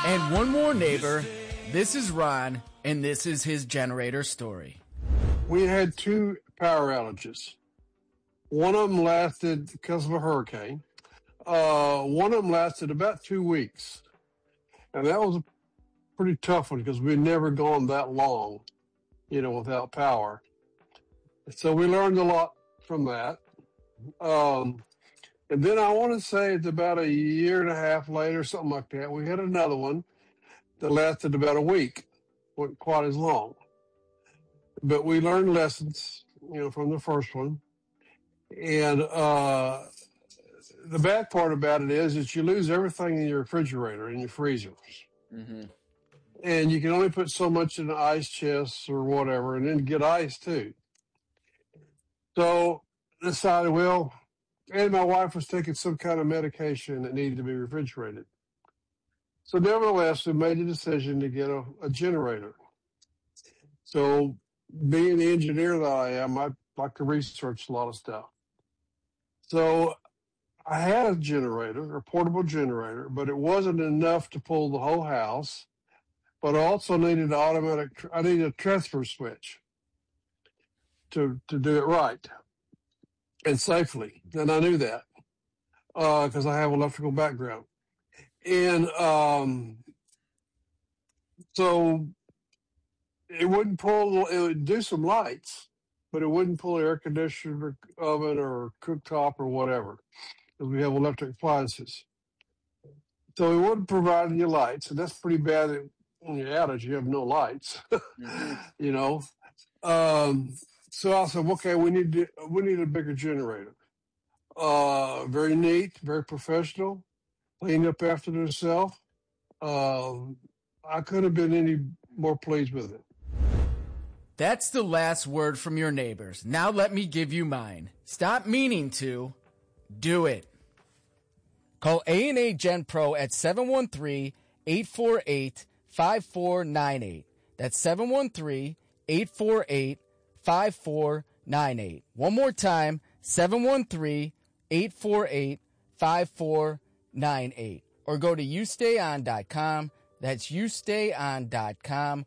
And one more neighbor. This is Ron, and this is his generator story. We had 2 power outages. One of them lasted because of a hurricane. One of them lasted about 2 weeks. And that was a pretty tough one because we'd never gone that long, without power. So we learned a lot from that. And then I want to say it's about a year and a half later, something like that, we had another one that lasted about a week. Wasn't quite as long. But we learned lessons, from the first one. And the bad part about it is that you lose everything in your refrigerator and your freezers. Mm-hmm. And you can only put so much in the ice chests or whatever, and then get ice too. So decided, and my wife was taking some kind of medication that needed to be refrigerated. So nevertheless, we made the decision to get a generator. So being the engineer that I am, I like to research a lot of stuff. So I had a generator, a portable generator, but it wasn't enough to pull the whole house. But I also needed I needed a transfer switch to do it right and safely. And I knew that because I have an electrical background. And so it would do some lights, but it wouldn't pull air conditioner, oven, or cooktop or whatever, because we have electric appliances. So it wouldn't provide any lights, and that's pretty bad that when you're outage, you have no lights, mm-hmm. So I said, okay, we need a bigger generator. Very neat, very professional, cleaned up after itself. I couldn't have been any more pleased with it. That's the last word from your neighbors. Now let me give you mine. Stop meaning to. Do it. Call A&A Gen Pro at 713-848-5498. That's 713-848-5498. One more time, 713-848-5498. Or go to youstayon.com. That's youstayon.com.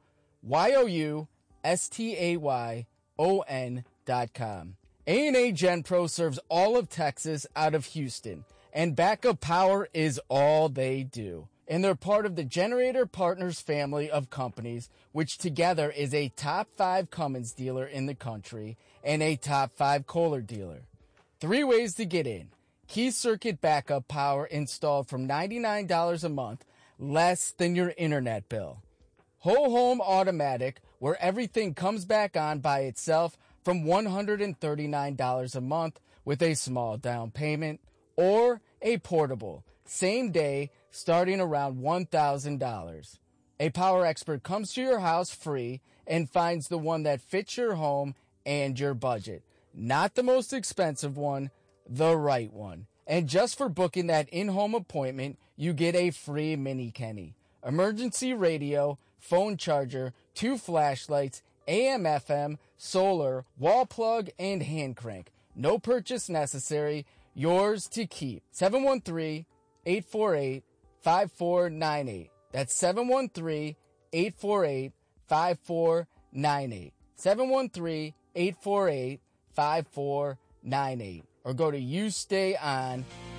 youstayon.com. A&A Gen Pro serves all of Texas out of Houston, and backup power is all they do. And they're part of the Generator Partners family of companies, which together is a top 5 Cummins dealer in the country and a top 5 Kohler dealer. 3 ways to get in. Key circuit backup power installed from $99 a month, less than your internet bill. Whole home automatic, where everything comes back on by itself from $139 a month with a small down payment. Or a portable, same day, starting around $1,000. A power expert comes to your house free and finds the one that fits your home and your budget. Not the most expensive one, the right one. And just for booking that in-home appointment, you get a free mini Kenny, emergency radio, phone charger, 2 flashlights, AM/FM, solar, wall plug, and hand crank. No purchase necessary. Yours to keep. 713-848-5498. That's 713-848-5498. 713-848-5498. Or go to youstayon.com.